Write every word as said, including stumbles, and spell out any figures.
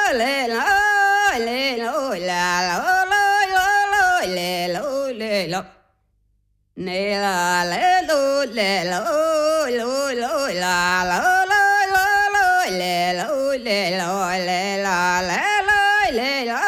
lê lô lê lô là lô lô lô lô lê lô lê lô nê la lê lô lê lô lô lô là lô lô lô lô lê lô lê lô lê la lê lô lê lô